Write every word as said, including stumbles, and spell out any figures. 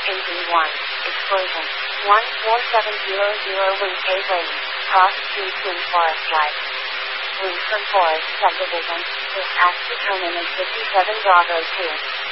A D one. Explosion. one four seven zero zero Wing K Lane. Cross Street Twin Forest Drive. Winston Forest Subdivision. This act determined is fifty-seven Bravo two.